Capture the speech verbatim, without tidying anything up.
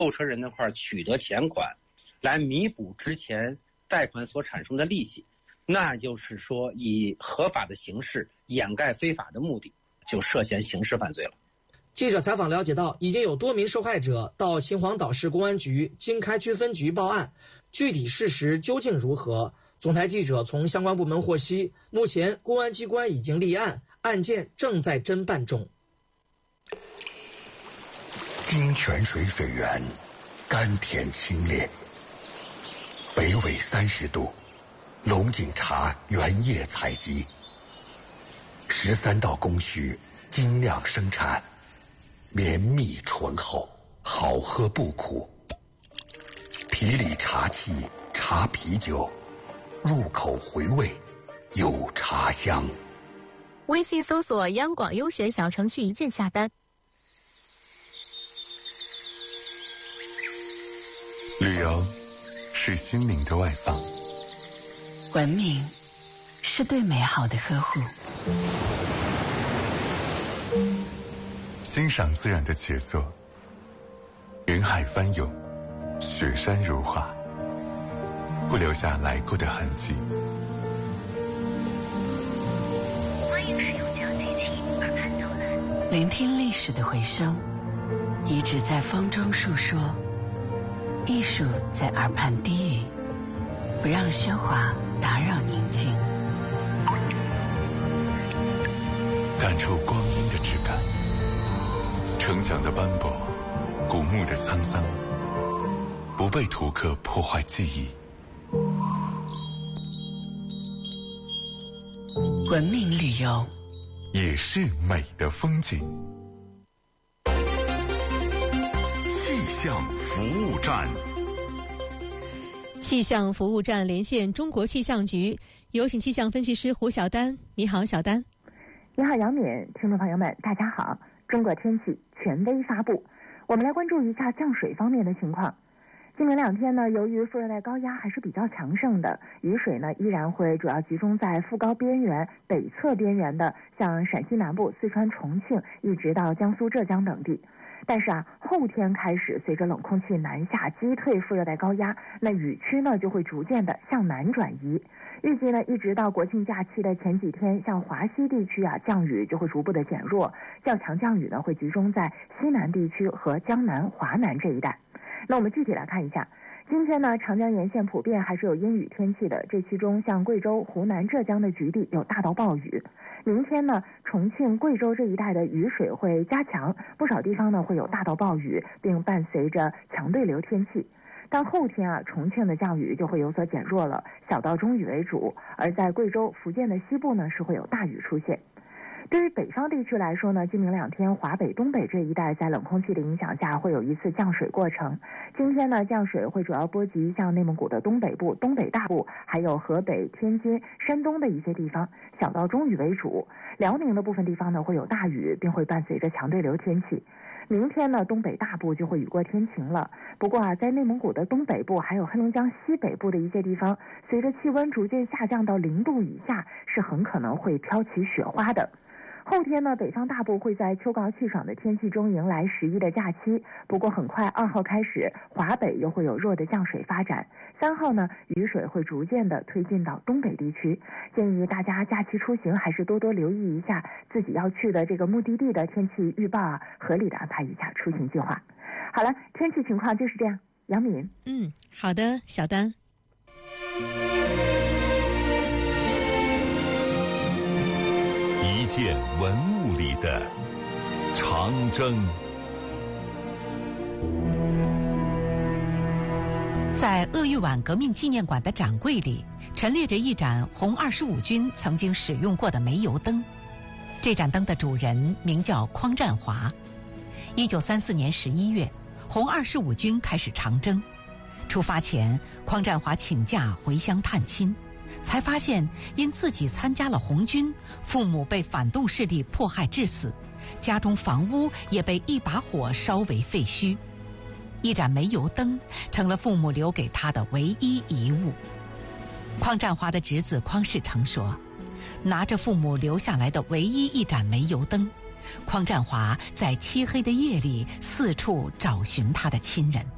购车人那块取得钱款，来弥补之前贷款所产生的利息，那就是说以合法的形式掩盖非法的目的，就涉嫌刑事犯罪了。 记者采访了解到，已经有多名受害者到秦皇岛市公安局经开区分局报案，具体事实究竟如何？总台记者从相关部门获悉，目前公安机关已经立案，案件正在侦办中。 金泉水水源甘甜清冽，北纬三十度，龙井茶原叶采集，十三道工序精酿生产，绵密醇厚，好喝不苦。皮里茶气茶啤酒，入口回味有茶香。 微信搜索央广优选小程序一键下单。 旅游是心灵的外放， 文明是对美好的呵护， 欣赏自然的杰作，云海翻涌，雪山如画，不留下来过的痕迹。 欢迎使用小机器耳畔导览，聆听历史的回声，遗址在风中述说，艺术在耳畔低语，不让喧哗打扰宁静， 感触光阴的质感，城墙的斑驳，古墓的沧桑，不被图刻破坏记忆。 文明旅游也是美的风景。 气象服务站， 气象服务站连线中国气象局，有请气象分析师胡晓丹。你好，小丹。 你好，杨敏，听众朋友们，大家好。中国天气权威发布，我们来关注一下降水方面的情况。今明两天呢，由于副热带高压还是比较强盛的，雨水呢依然会主要集中在副高边缘、北侧边缘的，像陕西南部、四川、重庆，一直到江苏、浙江等地。但是啊，后天开始，随着冷空气南下击退副热带高压，那雨区呢就会逐渐的向南转移。预计呢，一直到国庆假期的前几天，像华西地区啊，降雨就会逐步的减弱，较强降雨呢会集中在西南地区和江南、华南这一带。那我们具体来看一下，今天呢，长江沿线普遍还是有阴雨天气的，这其中像贵州、湖南、浙江的局地有大到暴雨。明天呢，重庆、贵州这一带的雨水会加强，不少地方呢会有大到暴雨，并伴随着强对流天气。但后天啊，重庆的降雨就会有所减弱了，小到中雨为主，而在贵州、福建的西部呢是会有大雨出现。对于北方地区来说呢，今明两天华北、东北这一带在冷空气的影响下会有一次降水过程。今天呢，降水会主要波及像内蒙古的东北部、东北大部，还有河北、天津、山东的一些地方，小到中雨为主。辽宁的部分地方呢会有大雨，并会伴随着强对流天气。明天呢，东北大部就会雨过天晴了。不过啊，在内蒙古的东北部还有黑龙江西北部的一些地方，随着气温逐渐下降到零度以下，是很可能会飘起雪花的。后天呢，北方大部会在秋高气爽的天气中迎来十一的假期。不过很快二号开始，华北又会有弱的降水发展。三号呢，雨水会逐渐的推进到东北地区。建议大家假期出行还是多多留意一下自己要去的这个目的地的天气预报啊，合理的安排一下出行计划。好了，天气情况就是这样。杨敏。 嗯，好的，小丹。 一件文物里的长征。 在鄂豫皖革命纪念馆的展柜里，陈列着一盏红二十五军曾经使用过的煤油灯。这盏灯的主人名叫匡占华。一九三四年十一月，红二十五军开始长征。出发前，匡占华请假回乡探亲，才发现因自己参加了红军，父母被反动势力迫害致死，家中房屋也被一把火烧为废墟。一盏煤油灯成了父母留给他的唯一遗物。匡占华的侄子匡世成说，拿着父母留下来的唯一一盏煤油灯，匡占华在漆黑的夜里四处找寻他的亲人。